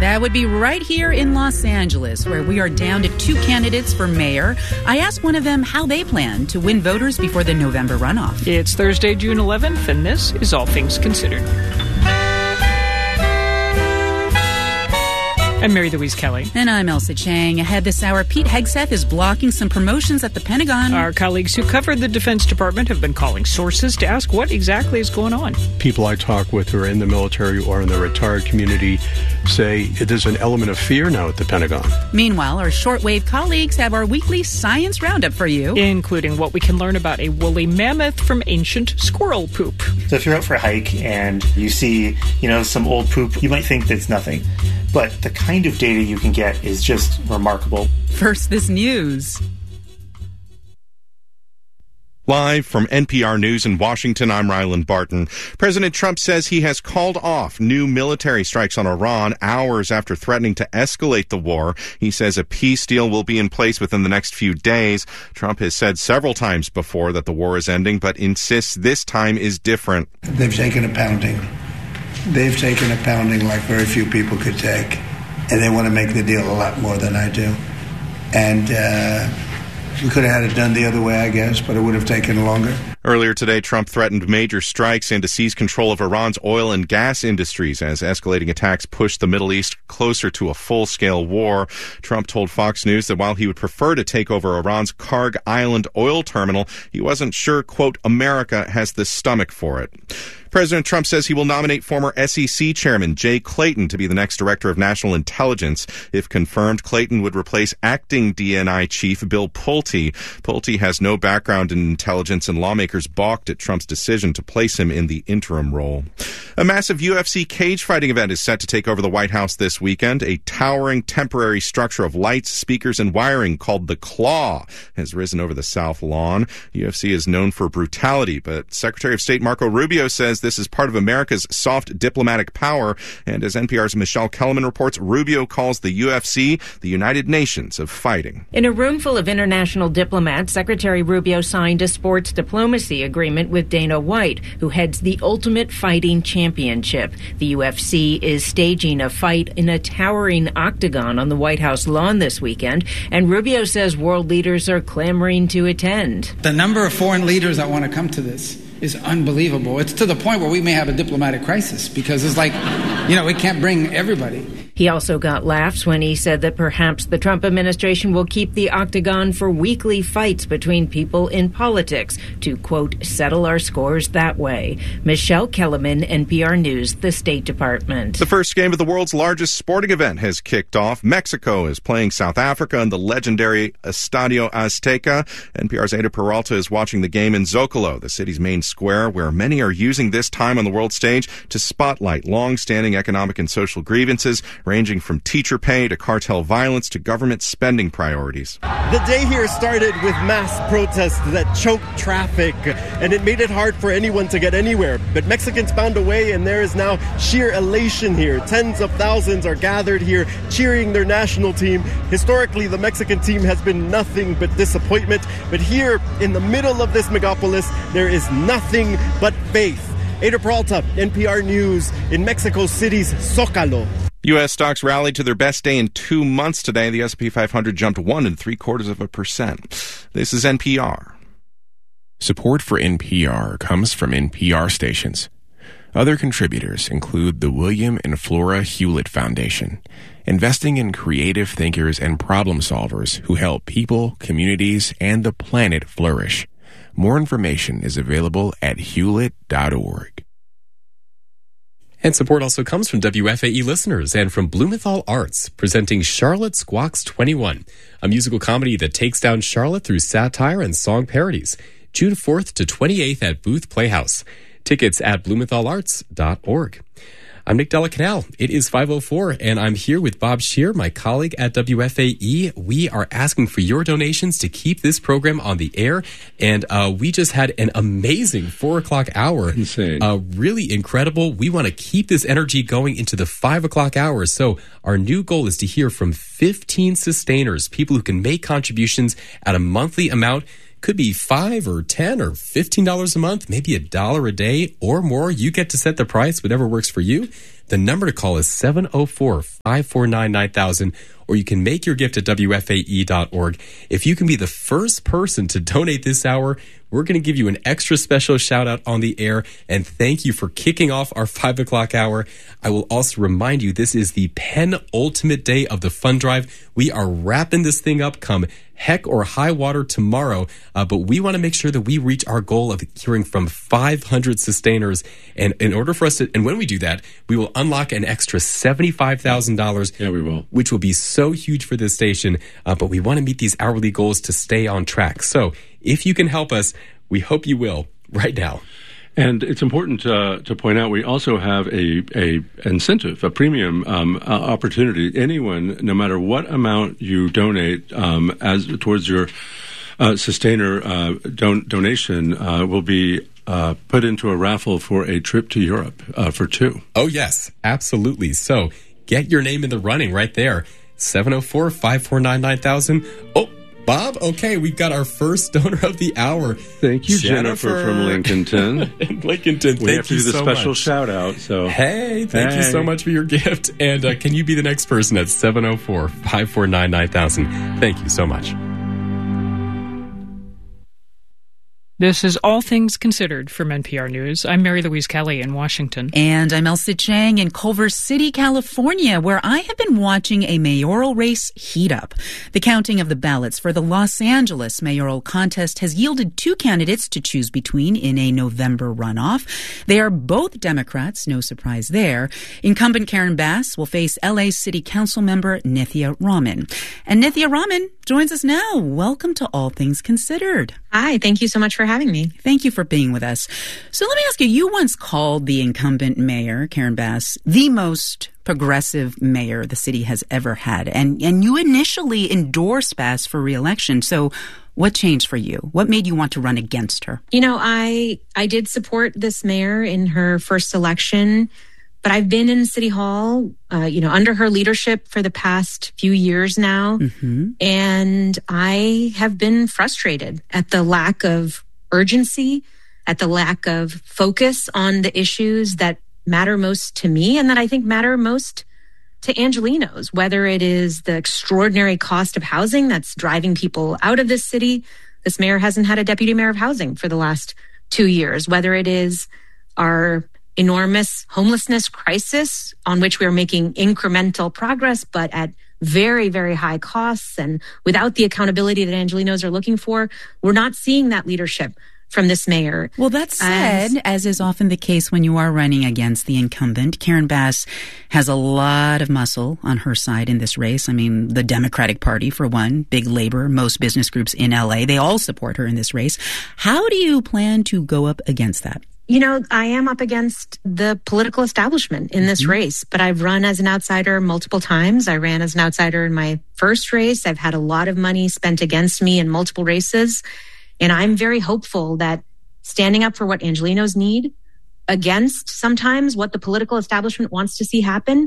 That would be right here in Los Angeles, where we are down to 2 candidates for mayor. I asked one of them how they plan to win voters before the November runoff. It's Thursday, June 11th, and this is All Things Considered. I'm Mary Louise Kelly. And I'm Elsa Chang. Ahead this hour, Pete Hegseth is blocking some promotions at the Pentagon. Our colleagues who cover the Defense Department have been calling sources to ask what exactly is going on. People I talk with who are in the military or in the retired community say there's an element of fear now at the Pentagon. Meanwhile, our shortwave colleagues have our weekly science roundup for you, including what we can learn about a woolly mammoth from ancient squirrel poop. So if you're out for a hike and you see, some old poop, you might think that's nothing. But the kind of data you can get is just remarkable. First, this news. Live from NPR News in Washington, I'm Ryland Barton. President Trump says he has called off new military strikes on Iran hours after threatening to escalate the war. He says a peace deal will be in place within the next few days. Trump has said several times before that the war is ending, but insists this time is different. They've taken a pounding. They've taken a pounding like very few people could take. And they want to make the deal a lot more than I do. And we could have had it done the other way, I guess, but it would have taken longer. Earlier today, Trump threatened major strikes and to seize control of Iran's oil and gas industries as escalating attacks pushed the Middle East closer to a full-scale war. Trump told Fox News that while he would prefer to take over Iran's Karg Island oil terminal, he wasn't sure, quote, America has the stomach for it. President Trump says he will nominate former SEC Chairman Jay Clayton to be the next Director of National Intelligence. If confirmed, Clayton would replace acting DNI Chief Bill Pulte. Pulte has no background in intelligence, and lawmakers balked at Trump's decision to place him in the interim role. A massive UFC cage fighting event is set to take over the White House this weekend. A towering temporary structure of lights, speakers, and wiring called the Claw has risen over the South Lawn. UFC is known for brutality, but Secretary of State Marco Rubio says this is part of America's soft diplomatic power. And as NPR's Michelle Kellerman reports, Rubio calls the UFC the United Nations of fighting. In a room full of international diplomats, Secretary Rubio signed a sports diplomacy agreement with Dana White, who heads the Ultimate Fighting Championship. The UFC is staging a fight in a towering octagon on the White House lawn this weekend, and Rubio says world leaders are clamoring to attend. The number of foreign leaders that want to come to this is unbelievable. It's to the point where we may have a diplomatic crisis because it's like, we can't bring everybody. He also got laughs when he said that perhaps the Trump administration will keep the octagon for weekly fights between people in politics to, quote, settle our scores that way. Michelle Kellerman, NPR News, the State Department. The first game of the world's largest sporting event has kicked off. Mexico is playing South Africa in the legendary Estadio Azteca. NPR's Ada Peralta is watching the game in Zocalo, the city's main square, where many are using this time on the world stage to spotlight long-standing economic and social grievances, ranging from teacher pay to cartel violence to government spending priorities. The day here started with mass protests that choked traffic, and it made it hard for anyone to get anywhere. But Mexicans found a way, and there is now sheer elation here. Tens of thousands are gathered here, cheering their national team. Historically, the Mexican team has been nothing but disappointment. But here, in the middle of this megapolis, there is nothing but faith. Ada Peralta, NPR News, in Mexico City's Zócalo. U.S. stocks rallied to their best day in 2 months today. The S&P 500 jumped 1.75%. This is NPR. Support for NPR comes from NPR stations. Other contributors include the William and Flora Hewlett Foundation, investing in creative thinkers and problem solvers who help people, communities, and the planet flourish. More information is available at hewlett.org. And support also comes from WFAE listeners and from Blumenthal Arts, presenting Charlotte Squawks 21, a musical comedy that takes down Charlotte through satire and song parodies. June 4th to 28th at Booth Playhouse. Tickets at blumenthalarts.org. I'm Nick Della-Canal. It is 5:04, and I'm here with Bob Scheer, my colleague at WFAE. We are asking for your donations to keep this program on the air, and we just had an amazing 4 o'clock hour. Insane. Really incredible. We want to keep this energy going into the 5 o'clock hour, so our new goal is to hear from 15 sustainers, people who can make contributions at a monthly amount. Could be $5 or $10 or $15 a month, maybe $1 a day or more. You get to set the price, whatever works for you. The number to call is 704-549-9000, or you can make your gift at WFAE.org. If you can be the first person to donate this hour, we're going to give you an extra special shout out on the air, and thank you for kicking off our 5 o'clock hour. I will also remind you, this is the penultimate day of the fund drive. We are wrapping this thing up come heck or high water tomorrow, but we want to make sure that we reach our goal of hearing from 500 sustainers. And in order for us to, and when we do that, we will unlock an extra $75,000. Yeah, we will. Which will be so huge for this station. But we want to meet these hourly goals to stay on track. So if you can help us, we hope you will right now. And it's important to point out we also have a incentive, a premium opportunity. Anyone, no matter what amount you donate as towards your sustainer donation, will be put into a raffle for a trip to Europe for 2. Oh, yes, absolutely. So get your name in the running right there. 704-549-9000. Oh, Bob, okay, we've got our first donor of the hour. Thank you, Jennifer from Lincolnton. Lincolnton, we have to do the special shout out. So hey, thank you so much for your gift. And can you be the next person at 704-549-9000? Thank you so much. This is All Things Considered from NPR News. I'm Mary Louise Kelly in Washington. And I'm Elsa Chang in Culver City, California, where I have been watching a mayoral race heat up. The counting of the ballots for the Los Angeles mayoral contest has yielded 2 candidates to choose between in a November runoff. They are both Democrats, no surprise there. Incumbent Karen Bass will face LA City Council member Nithya Raman. And Nithya Raman joins us now. Welcome to All Things Considered. Hi, thank you so much for having me. Thank you for being with us. So let me ask you, you once called the incumbent mayor, Karen Bass, the most progressive mayor the city has ever had. And you initially endorsed Bass for re-election. So what changed for you? What made you want to run against her? You know, I did support this mayor in her first election, but I've been in City Hall, under her leadership for the past few years now. Mm-hmm. And I have been frustrated at the lack of urgency, at the lack of focus on the issues that matter most to me and that I think matter most to Angelenos, whether it is the extraordinary cost of housing that's driving people out of this city. This mayor hasn't had a deputy mayor of housing for the last 2 years, whether it is our enormous homelessness crisis on which we are making incremental progress, but at very, very high costs and without the accountability that Angelenos are looking for. We're not seeing that leadership from this mayor. Well, that said, as is often the case when you are running against the incumbent, Karen Bass has a lot of muscle on her side in this race. I mean, the Democratic Party, for one, big labor, most business groups in LA, they all support her in this race. How do you plan to go up against that? You know, I am up against the political establishment in this race, but I've run as an outsider multiple times. I ran as an outsider in my first race. I've had a lot of money spent against me in multiple races. And I'm very hopeful that standing up for what Angelenos need against sometimes what the political establishment wants to see happen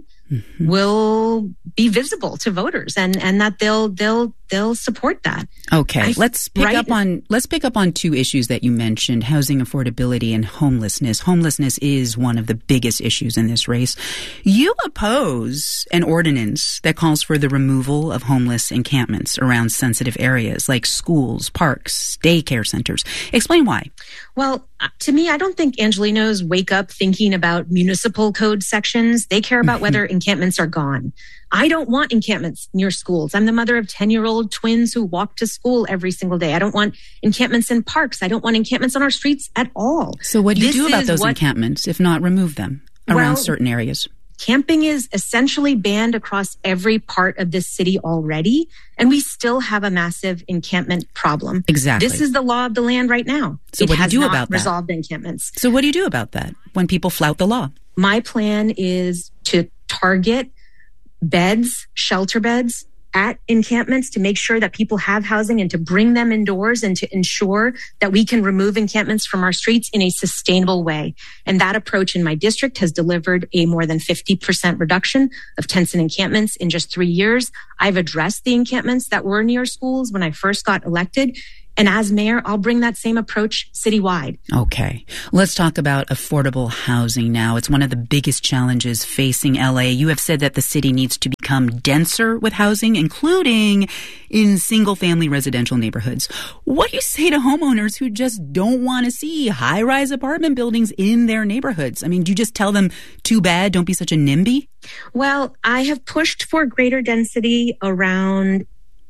will be visible to voters and that they'll support that. Okay. Let's pick up on 2 issues that you mentioned, housing affordability and homelessness. Homelessness is one of the biggest issues in this race. You oppose an ordinance that calls for the removal of homeless encampments around sensitive areas like schools, parks, daycare centers. Explain why. Well, to me, I don't think Angelenos wake up thinking about municipal code sections. They care about whether encampments are gone. I don't want encampments near schools. I'm the mother of 10-year-old twins who walk to school every single day. I don't want encampments in parks. I don't want encampments on our streets at all. So what do you do about those encampments, if not remove them around certain areas? Camping is essentially banned across every part of this city already, and we still have a massive encampment problem. Exactly. This is the law of the land right now. So what do you do about that? Resolved encampments. So what do you do about that when people flout the law? My plan is to target beds, shelter beds at encampments to make sure that people have housing and to bring them indoors and to ensure that we can remove encampments from our streets in a sustainable way. And that approach in my district has delivered a more than 50% reduction of tents and encampments in just 3 years. I've addressed the encampments that were near schools when I first got elected. And as mayor, I'll bring that same approach citywide. Okay. Let's talk about affordable housing now. It's one of the biggest challenges facing LA. You have said that the city needs to become denser with housing, including in single-family residential neighborhoods. What do you say to homeowners who just don't want to see high-rise apartment buildings in their neighborhoods? I mean, do you just tell them, too bad, don't be such a NIMBY? Well, I have pushed for greater density around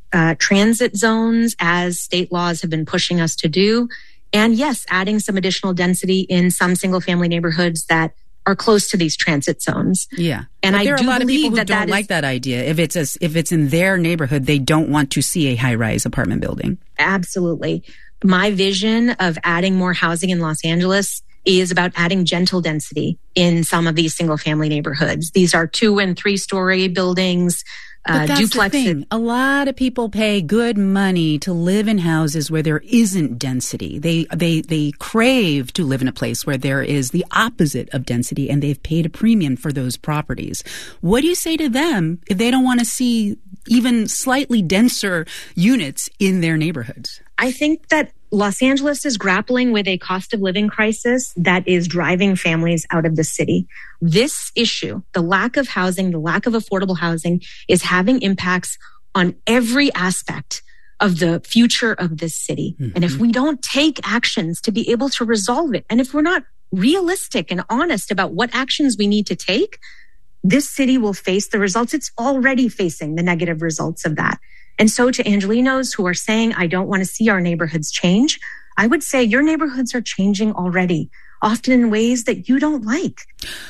transit zones, as state laws have been pushing us to do. And yes, adding some additional density in some single family neighborhoods that are close to these transit zones. Yeah. And but I there are do a lot of believe people who that don't like that idea. If it's in their neighborhood, they don't want to see a high-rise apartment building. Absolutely. My vision of adding more housing in Los Angeles is about adding gentle density in some of these single family neighborhoods. These are 2- and 3-story buildings. But that's the thing. A lot of people pay good money to live in houses where there isn't density. They crave to live in a place where there is the opposite of density, and they've paid a premium for those properties. What do you say to them if they don't want to see even slightly denser units in their neighborhoods? I think that Los Angeles is grappling with a cost of living crisis that is driving families out of the city. This issue, the lack of housing, the lack of affordable housing, is having impacts on every aspect of the future of this city. Mm-hmm. And if we don't take actions to be able to resolve it, and if we're not realistic and honest about what actions we need to take, this city will face the results. It's already facing the negative results of that. And so to Angelenos who are saying, I don't want to see our neighborhoods change, I would say your neighborhoods are changing already, often in ways that you don't like.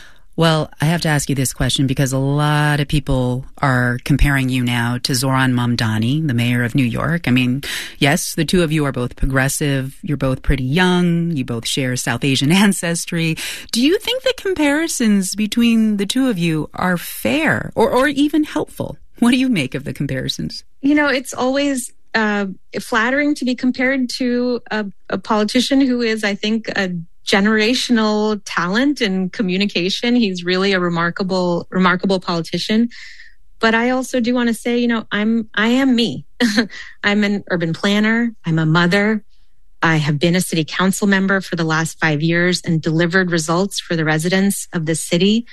Well, I have to ask you this question because a lot of people are comparing you now to Zohran Mamdani, the mayor of New York. I mean, yes, the two of you are both progressive. You're both pretty young. You both share South Asian ancestry. Do you think the comparisons between the two of you are fair or even helpful? What do you make of the comparisons? You know, it's always flattering to be compared to a politician who is, I think, a generational talent in communication. He's really a remarkable politician. But I also do want to say, you know, I am me. I'm an urban planner. I'm a mother. I have been a city council member for the last 5 years and delivered results for the residents of the city.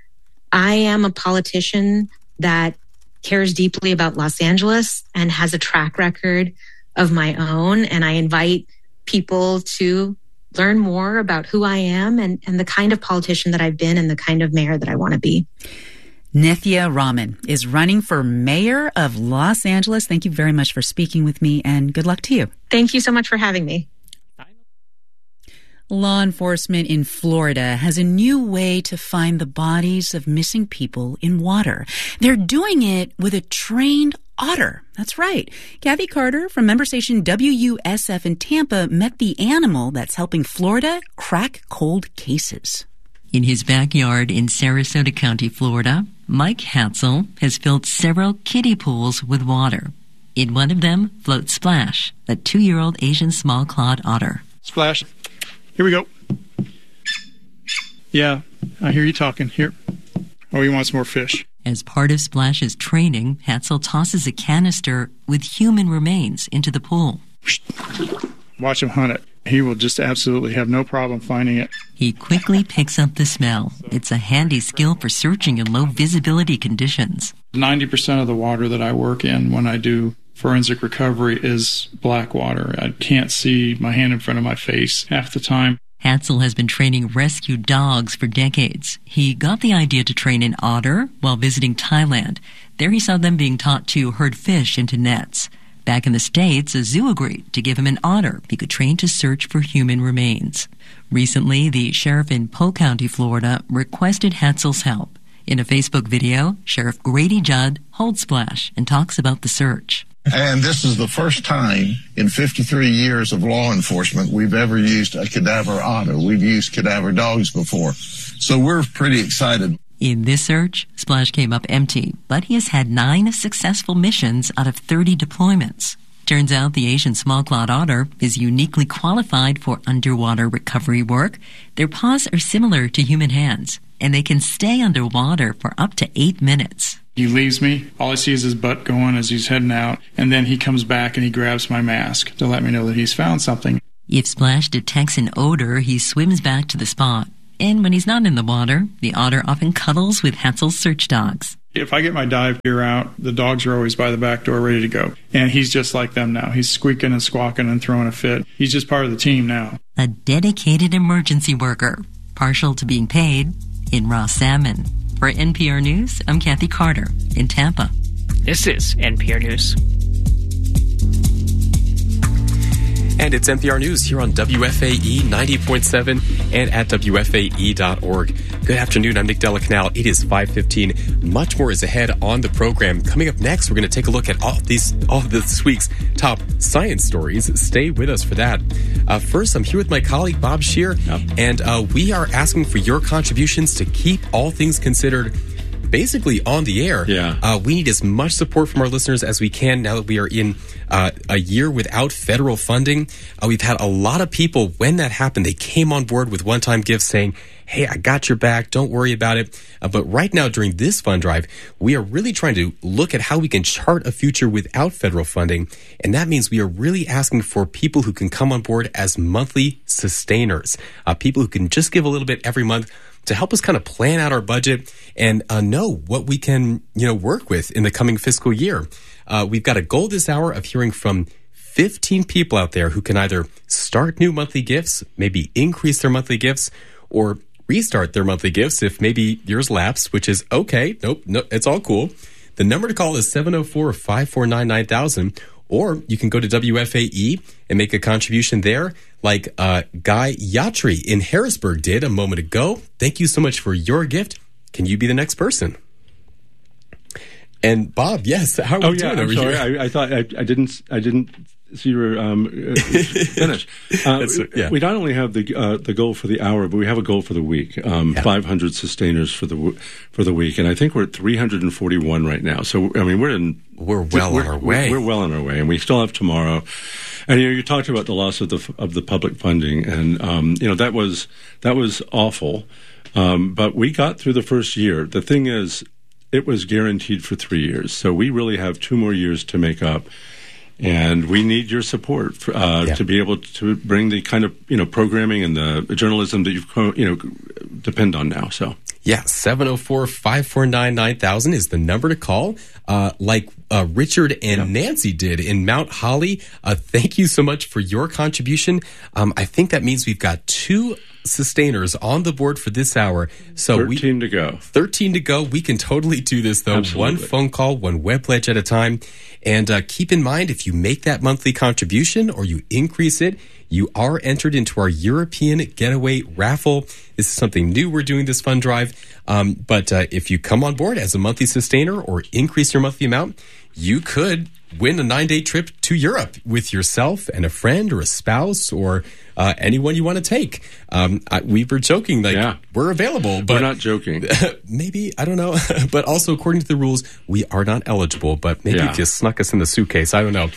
I am a politician that cares deeply about Los Angeles and has a track record of my own. And I invite people to learn more about who I am and the kind of politician that I've been and the kind of mayor that I want to be. Nithya Raman is running for mayor of Los Angeles. Thank you very much for speaking with me, and good luck to you. Thank you so much for having me. Law enforcement in Florida has a new way to find the bodies of missing people in water. They're doing it with a trained otter. That's right. Kathy Carter from member station WUSF in Tampa met the animal that's helping Florida crack cold cases. In his backyard in Sarasota County, Florida, Mike Hatzel has filled several kiddie pools with water. In one of them floats Splash, a 2-year-old Asian small-clawed otter. Splash. Here we go. Yeah, I hear you talking. Here. Oh, you want some more fish? As part of Splash's training, Hatzel tosses a canister with human remains into the pool. Watch him hunt it. He will just absolutely have no problem finding it. He quickly picks up the smell. It's a handy skill for searching in low visibility conditions. 90% of the water that I work in when I do forensic recovery is black water. I can't see my hand in front of my face half the time. Hatzel has been training rescue dogs for decades. He got the idea to train an otter while visiting Thailand. There he saw them being taught to herd fish into nets. Back in the States, a zoo agreed to give him an otter he could train to search for human remains. Recently, the sheriff in Polk County, Florida, requested Hatzel's help. In a Facebook video, Sheriff Grady Judd holds Splash and talks about the search. And this is the first time in 53 years of law enforcement we've ever used a cadaver otter. We've used cadaver dogs before. So we're pretty excited. In this search, Splash came up empty, but he has had 9 successful missions out of 30 deployments. Turns out the Asian small-clawed otter is uniquely qualified for underwater recovery work. Their paws are similar to human hands, and they can stay underwater for up to 8 minutes. He leaves me. All I see is his butt going as he's heading out. And then he comes back and he grabs my mask to let me know that he's found something. If Splash detects an odor, he swims back to the spot. And when he's not in the water, the otter often cuddles with Hatzel's search dogs. If I get my dive gear out, the dogs are always by the back door ready to go. And he's just like them now. He's squeaking and squawking and throwing a fit. He's just part of the team now. A dedicated emergency worker, partial to being paid in raw salmon. For NPR News, I'm Kathy Carter in Tampa. This is NPR News. And it's NPR News here on WFAE 90.7 and at WFAE.org. Good afternoon. I'm Nick Delacanal. It is 5:15. Much more is ahead on the program. Coming up next, we're going to take a look at all of this week's top science stories. Stay with us for that. First, I'm here with my colleague, Bob Scheer, and we are asking for your contributions to keep All Things Considered basically on the air. We need as much support from our listeners as we can now that we are in a year without federal funding. We've had a lot of people, when that happened, they came on board with one-time gifts saying, hey, I got your back, don't worry about it. But right now, during this fund drive, we are really trying to look at how we can chart a future without federal funding. And that means we are really asking for people who can come on board as monthly sustainers, people who can just give a little bit every month to help us kind of plan out our budget and know what we can, work with in the coming fiscal year. We've got a goal this hour of hearing from 15 people out there who can either start new monthly gifts, maybe increase their monthly gifts, or restart their monthly gifts if maybe yours lapsed, which is okay. Nope, it's all cool. The number to call is 704-549-9000, or you can go to WFAE and make a contribution there like Guy Yatri in Harrisburg did a moment ago. Thank you so much for your gift. Can you be the next person? And Bob, yes, how are we doing over here? I thought I didn't see your finish. We not only have the goal for the hour, but we have a goal for the week. 500 sustainers for the week, and I think we're at 341 right now. So I mean, we're well on our way. We're well on our way, and we still have tomorrow. And you talked about the loss of the public funding, and that was awful. But we got through the first year. The thing is, it was guaranteed for 3 years, so we really have 2 more years to make up. And we need your support to be able to bring the kind of programming and the journalism that you've depend on now. So 704-549-9000 is the number to call. Like Richard and Nancy did in Mount Holly. Thank you so much for your contribution. I think that means we've got 2 sustainers on the board for this hour. So 13 to go. 13 to go. We can totally do this, though. Absolutely. One phone call, one web pledge at a time. And keep in mind, if you make that monthly contribution or you increase it, you are entered into our European Getaway Raffle. This is something new we're doing this fund drive. But if you come on board as a monthly sustainer or increase your monthly amount, you could win a 9-day trip to Europe with yourself and a friend or a spouse or anyone you want to take. We were joking, we're available. But we're not joking. Maybe, I don't know. But also, according to the rules, we are not eligible. But maybe if you snuck us in the suitcase, I don't know.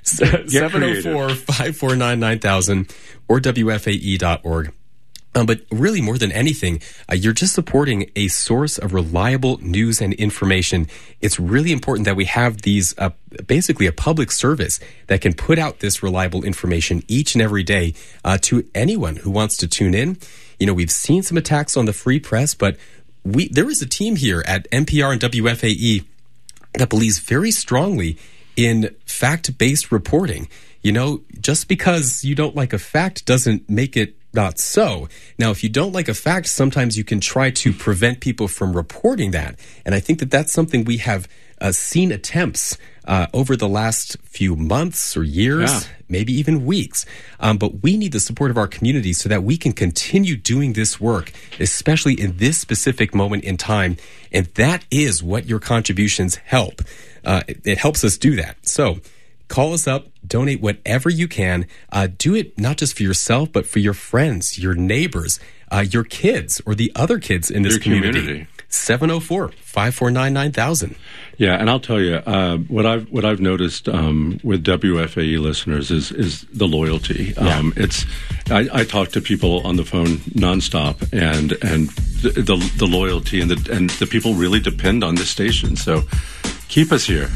704-549-9000 or WFAE.org. But really, more than anything, you're just supporting a source of reliable news and information. It's really important that we have these, basically a public service that can put out this reliable information each and every day to anyone who wants to tune in. We've seen some attacks on the free press, but there is a team here at NPR and WFAE that believes very strongly in fact-based reporting. Just because you don't like a fact doesn't make it not so. Now, if you don't like a fact, sometimes you can try to prevent people from reporting that. And I think that that's something we have seen attempts over the last few months or years, maybe even weeks. But we need the support of our community so that we can continue doing this work, especially in this specific moment in time. And that is what your contributions help. It helps us do that. So call us up, donate whatever you can. Do it not just for yourself, but for your friends, your neighbors, your kids, or the other kids in this community. 704-549-9000. Yeah, and I'll tell you what I've noticed with WFAE listeners is the loyalty. I talk to people on the phone nonstop, and the loyalty and the people really depend on this station. So keep us here.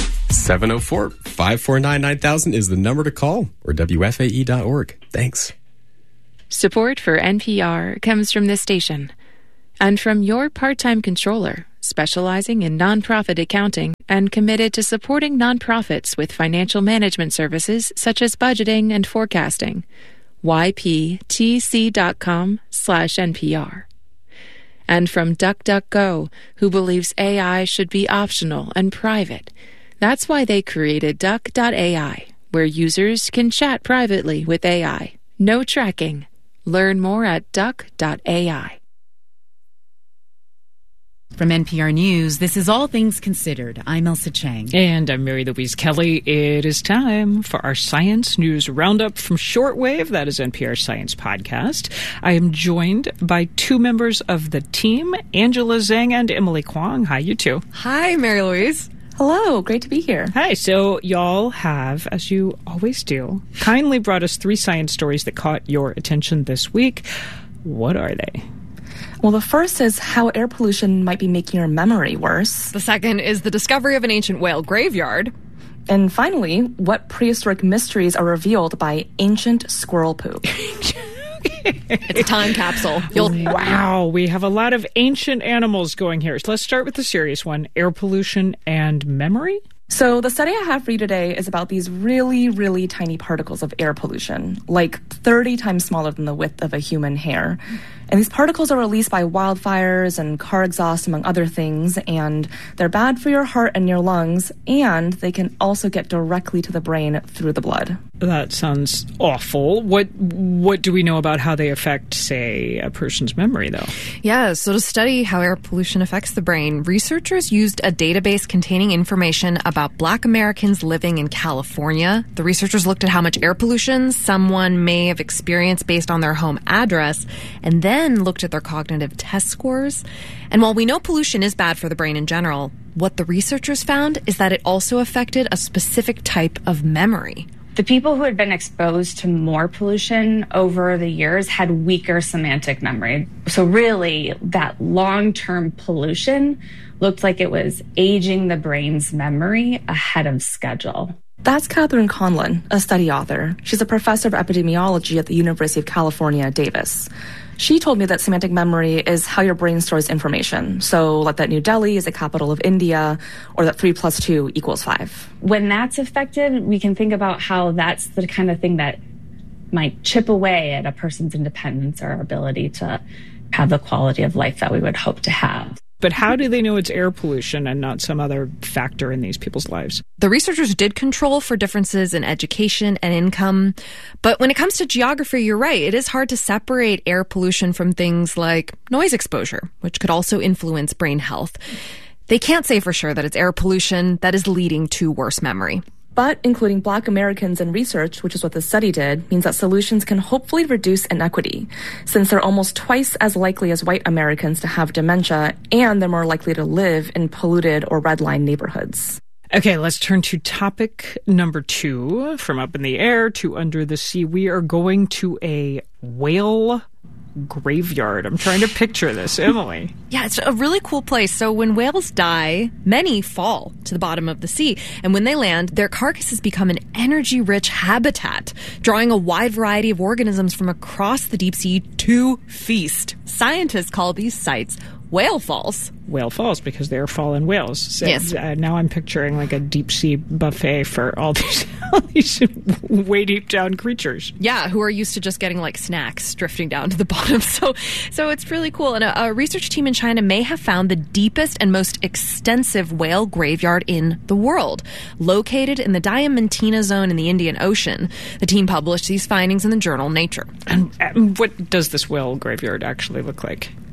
704-549-9000 is the number to call, or WFAE.org. Thanks. Support for NPR comes from this station and from your part-time controller, specializing in nonprofit accounting and committed to supporting nonprofits with financial management services such as budgeting and forecasting. yptc.com/NPR. And from DuckDuckGo, who believes AI should be optional and private. That's why they created Duck.ai, where users can chat privately with AI. No tracking. Learn more at Duck.ai. From NPR News, this is All Things Considered. I'm Elsa Chang. And I'm Mary Louise Kelly. It is time for our Science News Roundup from Shortwave. That is NPR's science podcast. I am joined by two members of the team, Angela Zhang and Emily Kwong. Hi, you two. Hi, Mary Louise. Hello, great to be here. Hi, so y'all have, as you always do, kindly brought us 3 science stories that caught your attention this week. What are they? Well, the first is how air pollution might be making your memory worse. The second is the discovery of an ancient whale graveyard. And finally, what prehistoric mysteries are revealed by ancient squirrel poop. It's a time capsule. Wow, we have a lot of ancient animals going here. So let's start with the serious one, air pollution and memory. So the study I have for you today is about these really, really tiny particles of air pollution, like 30 times smaller than the width of a human hair. And these particles are released by wildfires and car exhaust, among other things, and they're bad for your heart and your lungs, and they can also get directly to the brain through the blood. That sounds awful. What do we know about how they affect, say, a person's memory, though? Yeah, so to study how air pollution affects the brain, researchers used a database containing information about Black Americans living in California. The researchers looked at how much air pollution someone may have experienced based on their home address, and then looked at their cognitive test scores. And while we know pollution is bad for the brain in general, what the researchers found is that it also affected a specific type of memory. The people who had been exposed to more pollution over the years had weaker semantic memory. So really, that long-term pollution looked like it was aging the brain's memory ahead of schedule. That's Catherine Conlon, a study author. She's a professor of epidemiology at the University of California, Davis. She told me that semantic memory is how your brain stores information. So like that New Delhi is the capital of India, or that 3 + 2 = 5. When that's affected, we can think about how that's the kind of thing that might chip away at a person's independence or ability to have the quality of life that we would hope to have. But how do they know it's air pollution and not some other factor in these people's lives? The researchers did control for differences in education and income. But when it comes to geography, you're right. It is hard to separate air pollution from things like noise exposure, which could also influence brain health. They can't say for sure that it's air pollution that is leading to worse memory. But including Black Americans in research, which is what the study did, means that solutions can hopefully reduce inequity, since they're almost twice as likely as white Americans to have dementia, and they're more likely to live in polluted or red-line neighborhoods. Okay, let's turn to topic number 2. From up in the air to under the sea, we are going to a whale graveyard. I'm trying to picture this, Emily. Yeah, it's a really cool place. So when whales die, many fall to the bottom of the sea. And when they land, their carcasses become an energy-rich habitat, drawing a wide variety of organisms from across the deep sea to feast. Scientists call these sites whale falls. Whale falls because they're fallen whales. So, yes. Now I'm picturing like a deep sea buffet for all these way deep down creatures. Yeah, who are used to just getting like snacks drifting down to the bottom. So it's really cool. And a research team in China may have found the deepest and most extensive whale graveyard in the world, located in the Diamantina Zone in the Indian Ocean. The team published these findings in the journal Nature. And what does this whale graveyard actually look like?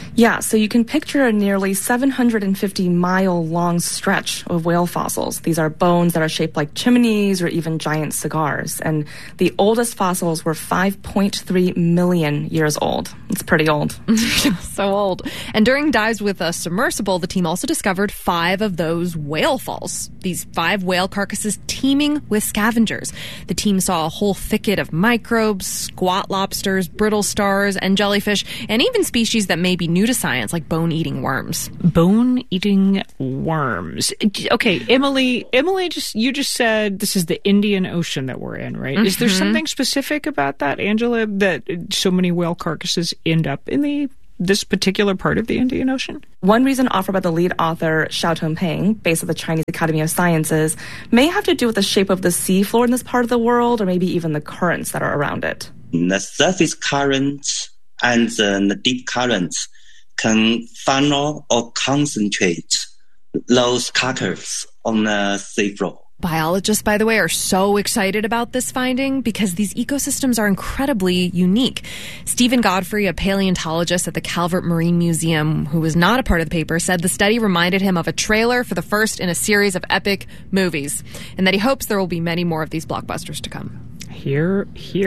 Yeah, so you can picture a nearly 750-mile-long stretch of whale fossils. These are bones that are shaped like chimneys or even giant cigars. And the oldest fossils were 5.3 million years old. It's pretty old. So old. And during dives with a submersible, the team also discovered 5 of those whale falls. These 5 whale carcasses teeming with scavengers. The team saw a whole thicket of microbes, squat lobsters, brittle stars, and jellyfish, and even species that may be new to science, like bone-eating worms. Bone-eating worms. Okay, Emily, you just said this is the Indian Ocean that we're in, right? Mm-hmm. Is there something specific about that, Angela, that so many whale carcasses end up in this particular part of the Indian Ocean? One reason offered by the lead author, Xiao Tongping, based at the Chinese Academy of Sciences, may have to do with the shape of the seafloor in this part of the world, or maybe even the currents that are around it. The surface currents and the deep currents can funnel or concentrate those carcasses on the seafloor. Biologists, by the way, are so excited about this finding because these ecosystems are incredibly unique. Stephen Godfrey, a paleontologist at the Calvert Marine Museum, who was not a part of the paper, said the study reminded him of a trailer for the first in a series of epic movies, and that he hopes there will be many more of these blockbusters to come. Here.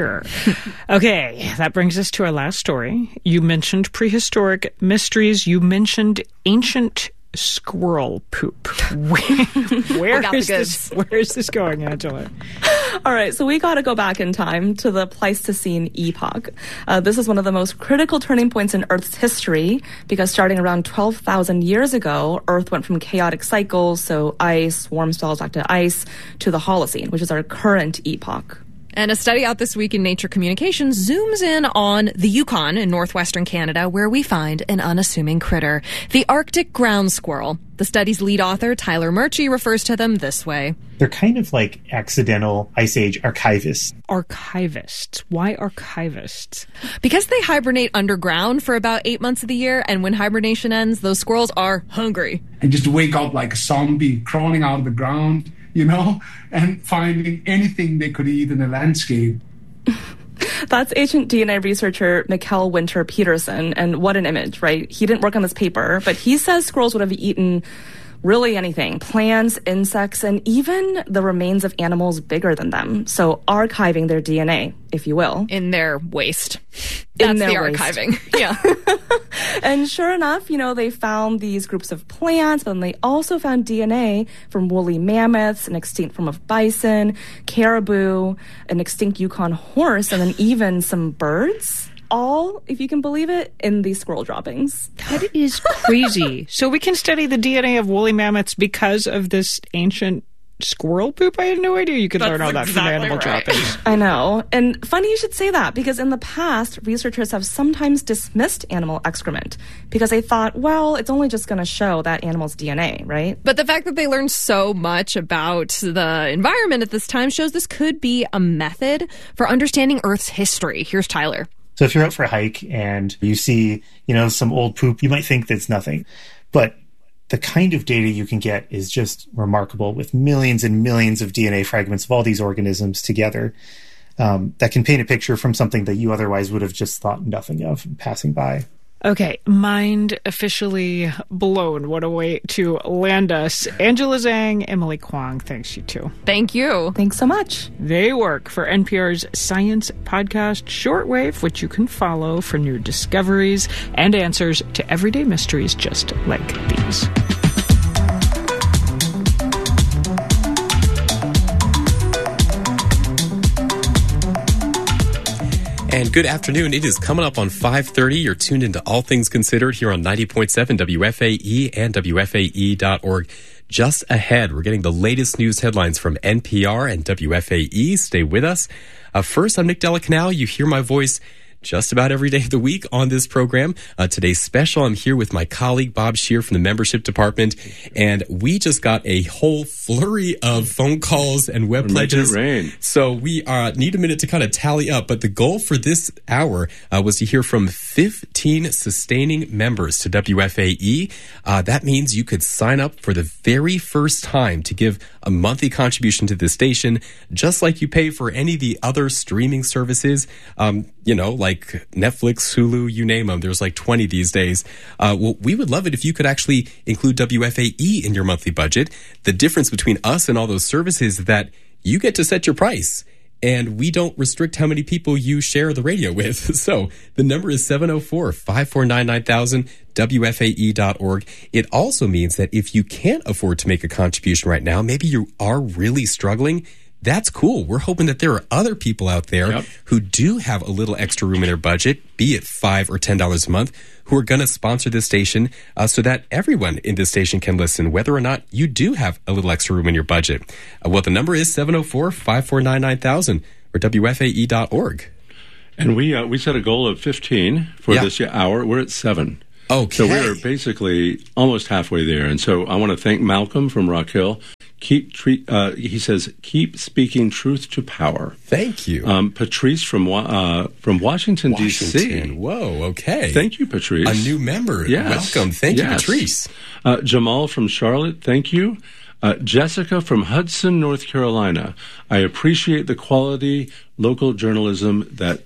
Okay, that brings us to our last story. You mentioned prehistoric mysteries. You mentioned ancient squirrel poop. Where is this going, Angela? All right, so we got to go back in time to the Pleistocene epoch. This is one of the most critical turning points in Earth's history because starting around 12,000 years ago, Earth went from chaotic cycles, so ice, warm spells back to ice, to the Holocene, which is our current epoch. And a study out this week in Nature Communications zooms in on the Yukon in northwestern Canada, where we find an unassuming critter, the Arctic ground squirrel. The study's lead author, Tyler Murchie, refers to them this way. They're kind of like accidental Ice Age archivists. Archivists? Why archivists? Because they hibernate underground for about 8 months of the year, and when hibernation ends, those squirrels are hungry. And just wake up like a zombie crawling out of the ground, and finding anything they could eat in the landscape. That's ancient DNA researcher Mikkel Winter Peterson, and what an image, right? He didn't work on this paper, but he says squirrels would have eaten really anything, plants, insects, and even the remains of animals bigger than them. So archiving their DNA, if you will. In their waste. That's the archiving. Yeah. And sure enough, they found these groups of plants, but then they also found DNA from woolly mammoths, an extinct form of bison, caribou, an extinct Yukon horse, and then even some birds. All, if you can believe it, in these squirrel droppings. That is crazy. So we can study the DNA of woolly mammoths because of this ancient squirrel poop? I had no idea you could learn all that from animal droppings. I know. And funny you should say that, because in the past, researchers have sometimes dismissed animal excrement because they thought, well, it's only just going to show that animal's DNA, right? But the fact that they learned so much about the environment at this time shows this could be a method for understanding Earth's history. Here's Tyler. So if you're out for a hike and you see, some old poop, you might think that's nothing. But the kind of data you can get is just remarkable, with millions and millions of DNA fragments of all these organisms together that can paint a picture from something that you otherwise would have just thought nothing of passing by. Okay, mind officially blown. What a way to land us. Angela Zhang, Emily Kwong, thanks you too. Thank you. Thanks so much. They work for NPR's science podcast Shortwave, which you can follow for new discoveries and answers to everyday mysteries just like these. And good afternoon. It is coming up on 5:30. You're tuned into All Things Considered here on 90.7 WFAE and WFAE.org. Just ahead, we're getting the latest news headlines from NPR and WFAE. Stay with us. First, I'm Nick Delacanal. You hear my voice just about every day of the week on this program. Today's special, I'm here with my colleague Bob Scheer from the membership department, and we just got a whole flurry of phone calls and web pledges. So we need a minute to kind of tally up, but the goal for this hour was to hear from 15 sustaining members to WFAE. That means you could sign up for the very first time to give a monthly contribution to the station, just like you pay for any of the other streaming services. like Netflix, Hulu, you name them. There's like 20 these days. Well, we would love it if you could actually include WFAE in your monthly budget. The difference between us and all those services is that you get to set your price, and we don't restrict how many people you share the radio with. So the number is 704-549-9000, WFAE.org. It also means that if you can't afford to make a contribution right now, maybe you are really struggling, that's cool. We're hoping that there are other people out there who do have a little extra room in their budget, be it $5 or $10 a month, who are going to sponsor this station so that everyone in this station can listen, whether or not you do have a little extra room in your budget. Well, the number is 704-549-9000 or WFAE.org. And we set a goal of 15 for this hour. We're at 7. Okay. So we're basically almost halfway there. And so I want to thank Malcolm from Rock Hill. He says, keep speaking truth to power. Thank you. Patrice from Washington, D.C. Whoa, okay. Thank you, Patrice. A new member. Yes. Welcome. Thank you, Patrice. Jamal from Charlotte, thank you. Jessica from Hudson, North Carolina. I appreciate the quality local journalism that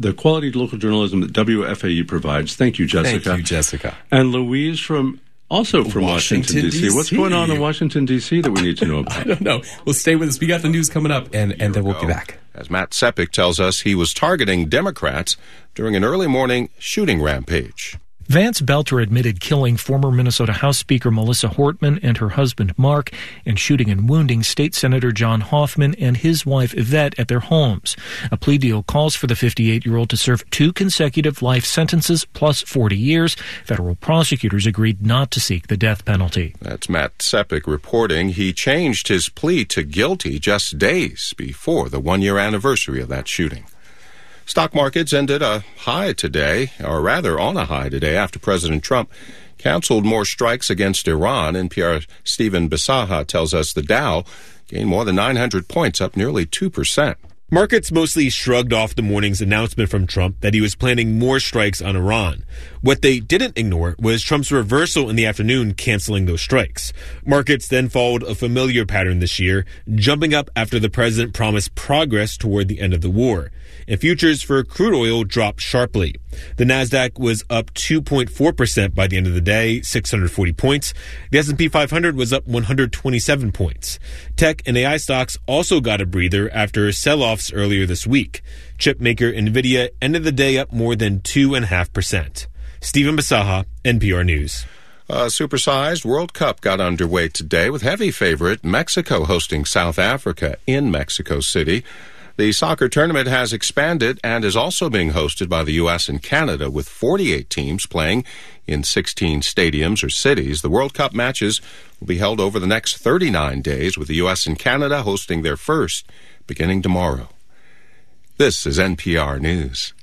WFAE provides. Thank you, Jessica. Thank you, Jessica. And Louise from Washington, D.C. What's going on in Washington, D.C. that we need to know about? I don't know. Well, stay with us. We got the news coming up, and then we'll be back. As Matt Sepik tells us, he was targeting Democrats during an early morning shooting rampage. Vance Belter admitted killing former Minnesota House Speaker Melissa Hortman and her husband Mark and shooting and wounding State Senator John Hoffman and his wife Yvette at their homes. A plea deal calls for the 58-year-old to serve 2 consecutive life sentences plus 40 years. Federal prosecutors agreed not to seek the death penalty. That's Matt Sepik reporting. He changed his plea to guilty just days before the 1-year anniversary of that shooting. Stock markets ended a high today, or rather on a high today, after President Trump canceled more strikes against Iran. NPR Stephen Bisaha tells us the Dow gained more than 900 points, up nearly 2%. Markets mostly shrugged off the morning's announcement from Trump that he was planning more strikes on Iran. What they didn't ignore was Trump's reversal in the afternoon, canceling those strikes. Markets then followed a familiar pattern this year, jumping up after the president promised progress toward the end of the war. And futures for crude oil dropped sharply. The Nasdaq was up 2.4% by the end of the day, 640 points. The S&P 500 was up 127 points. Tech and AI stocks also got a breather after sell-offs earlier this week. Chip maker NVIDIA ended the day up more than 2.5%. Stephen Bisaha, NPR News. A supersized World Cup got underway today with heavy favorite Mexico hosting South Africa in Mexico City. The soccer tournament has expanded and is also being hosted by the U.S. and Canada, with 48 teams playing in 16 stadiums or cities. The World Cup matches will be held over the next 39 days, with the U.S. and Canada hosting their first beginning tomorrow. This is NPR News.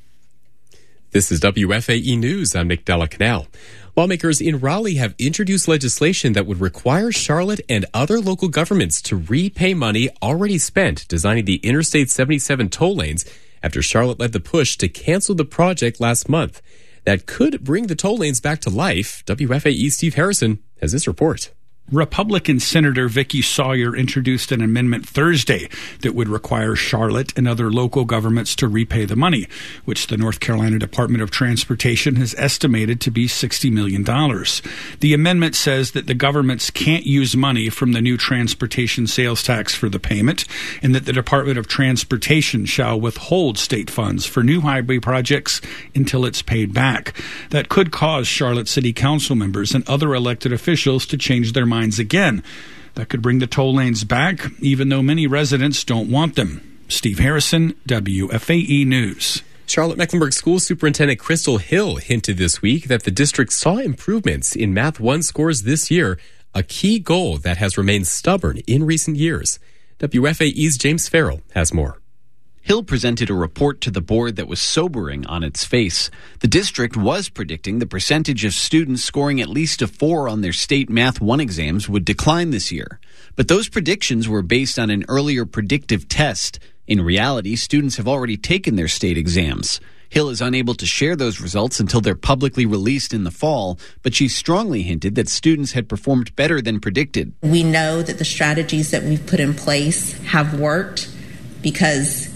This is WFAE News. I'm Nick Della Canal. Lawmakers in Raleigh have introduced legislation that would require Charlotte and other local governments to repay money already spent designing the Interstate 77 toll lanes after Charlotte led the push to cancel the project last month. That could bring the toll lanes back to life. WFAE's Steve Harrison has this report. Republican Senator Vicky Sawyer introduced an amendment Thursday that would require Charlotte and other local governments to repay the money, which the North Carolina Department of Transportation has estimated to be $60 million. The amendment says that the governments can't use money from the new transportation sales tax for the payment, and that the Department of Transportation shall withhold state funds for new highway projects until it's paid back. That could cause Charlotte City Council members and other elected officials to change their minds again. That could bring the toll lanes back, even though many residents don't want them. Steve Harrison, WFAE News. Charlotte-Mecklenburg School Superintendent Crystal Hill hinted this week that the district saw improvements in Math 1 scores this year, a key goal that has remained stubborn in recent years. WFAE's James Farrell has more. Hill presented a report to the board that was sobering on its face. The district was predicting the percentage of students scoring at least a 4 on their state Math 1 exams would decline this year. But those predictions were based on an earlier predictive test. In reality, students have already taken their state exams. Hill is unable to share those results until they're publicly released in the fall, but she strongly hinted that students had performed better than predicted. We know that the strategies that we've put in place have worked because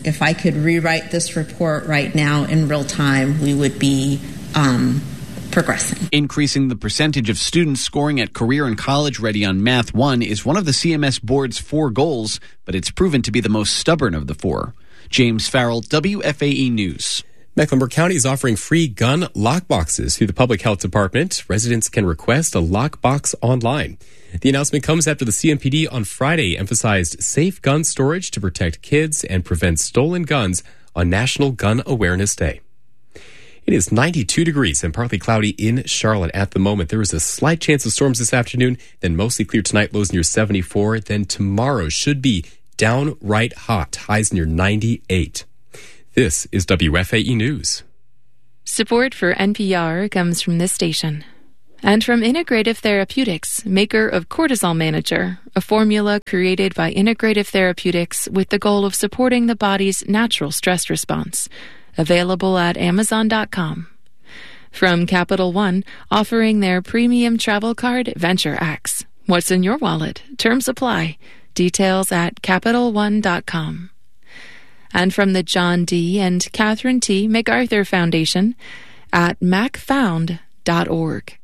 If I could rewrite this report right now in real time, we would be progressing. Increasing the percentage of students scoring at Career and College Ready on Math 1 is one of the CMS board's 4 goals, but it's proven to be the most stubborn of the 4. James Farrell, WFAE News. Mecklenburg County is offering free gun lockboxes through the Public Health Department. Residents can request a lockbox online. The announcement comes after the CMPD on Friday emphasized safe gun storage to protect kids and prevent stolen guns on National Gun Awareness Day. It is 92 degrees and partly cloudy in Charlotte at the moment. There is a slight chance of storms this afternoon, then mostly clear tonight, lows near 74. Then tomorrow should be downright hot, highs near 98. This is WFAE News. Support for NPR comes from this station. And from Integrative Therapeutics, maker of Cortisol Manager, a formula created by Integrative Therapeutics with the goal of supporting the body's natural stress response. Available at Amazon.com. From Capital One, offering their premium travel card, Venture X. What's in your wallet? Terms apply. Details at CapitalOne.com. And from the John D. and Catherine T. MacArthur Foundation at macfound.org.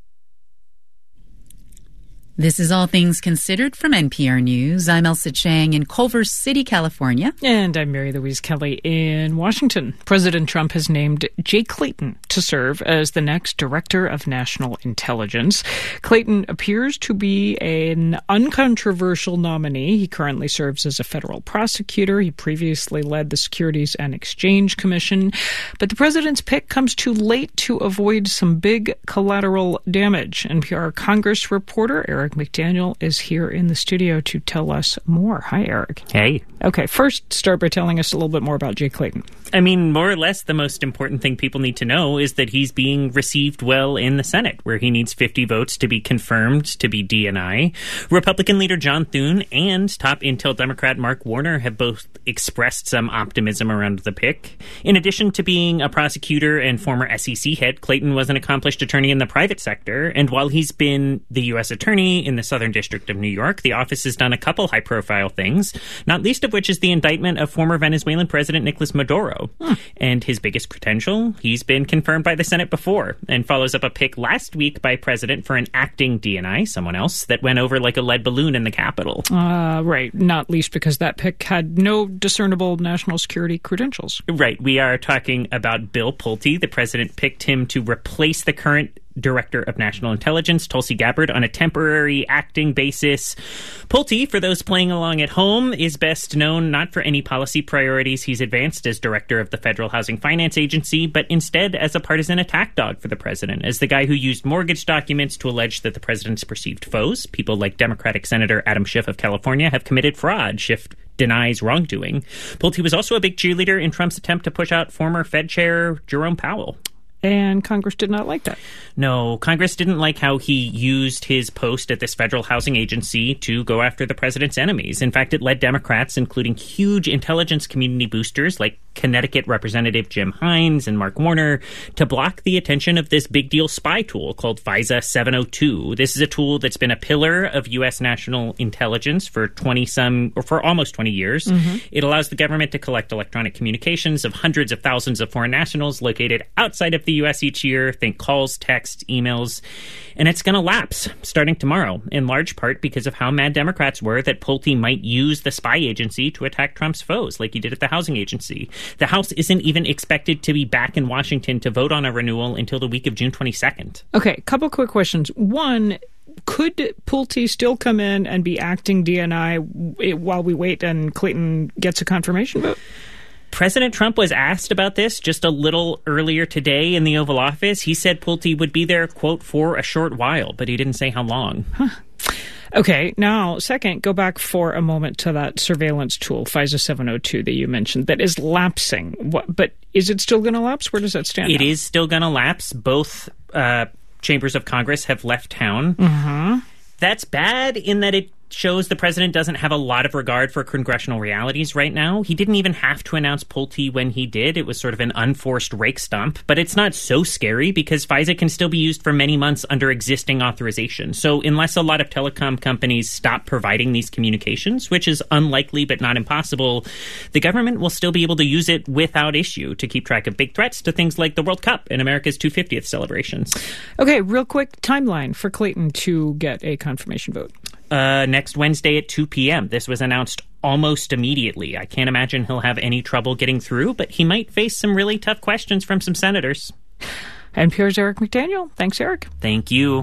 This is All Things Considered from NPR News. I'm Elsa Chang in Culver City, California. And I'm Mary Louise Kelly in Washington. President Trump has named Jay Clayton to serve as the next Director of National Intelligence. Clayton appears to be an uncontroversial nominee. He currently serves as a federal prosecutor. He previously led the Securities and Exchange Commission. But the president's pick comes too late to avoid some big collateral damage. NPR Congress reporter Eric McDaniel is here in the studio to tell us more. Hi, Eric. Hey. Okay, first start by telling us a little bit more about Jay Clayton. I mean, more or less, the most important thing people need to know is that he's being received well in the Senate, where he needs 50 votes to be confirmed to be DNI. Republican leader John Thune and top Intel Democrat Mark Warner have both expressed some optimism around the pick. In addition to being a prosecutor and former SEC head, Clayton was an accomplished attorney in the private sector, and while he's been the U.S. attorney in the Southern District of New York, the office has done a couple high-profile things, not least of which is the indictment of former Venezuelan President Nicolas Maduro. And his biggest credential, he's been confirmed by the Senate before, and follows up a pick last week by President for an acting DNI, someone else, that went over like a lead balloon in the Capitol. Right, not least because that pick had no discernible national security credentials. Right, we are talking about Bill Pulte. The president picked him to replace the current Director of National Intelligence, Tulsi Gabbard, on a temporary acting basis. Pulte, for those playing along at home, is best known not for any policy priorities he's advanced as Director of the Federal Housing Finance Agency, but instead as a partisan attack dog for the president, as the guy who used mortgage documents to allege that the president's perceived foes, people like Democratic Senator Adam Schiff of California, have committed fraud. Schiff denies wrongdoing. Pulte was also a big cheerleader in Trump's attempt to push out former Fed Chair Jerome Powell. And Congress did not like that. No, Congress didn't like how he used his post at this federal housing agency to go after the president's enemies. In fact, it led Democrats, including huge intelligence community boosters like Connecticut Representative Jim Hines and Mark Warner, to block the attention of this big deal spy tool called FISA 702. This is a tool that's been a pillar of U.S. national intelligence for almost 20 years. Mm-hmm. It allows the government to collect electronic communications of hundreds of thousands of foreign nationals located outside of the U.S. each year. Think calls, texts, emails. And it's going to lapse starting tomorrow, in large part because of how mad Democrats were that Pulte might use the spy agency to attack Trump's foes, like he did at the housing agency. The House isn't even expected to be back in Washington to vote on a renewal until the week of June 22nd. Okay, couple quick questions. One, could Pulte still come in and be acting DNI while we wait and Clayton gets a confirmation vote? President Trump was asked about this just a little earlier today in the Oval Office. He said Pulte would be there, quote, for a short while, but he didn't say how long. Huh. Okay, now, second, go back for a moment to that surveillance tool, FISA 702, that you mentioned, that is lapsing. But is it still going to lapse? Where does that stand? It is still going to lapse. Both chambers of Congress have left town. Mm-hmm. That's bad in that it shows the president doesn't have a lot of regard for congressional realities right now. He didn't even have to announce Pulte when he did. It was sort of an unforced rake stump, but it's not so scary because FISA can still be used for many months under existing authorization. So unless a lot of telecom companies stop providing these communications, which is unlikely but not impossible, the government will still be able to use it without issue to keep track of big threats to things like the World Cup and America's 250th celebrations. Okay, real quick timeline for Clayton to get a confirmation vote. Next Wednesday at 2 p.m. This was announced almost immediately. I can't imagine he'll have any trouble getting through, but he might face some really tough questions from some senators. NPR's Eric McDaniel. Thanks, Eric. Thank you.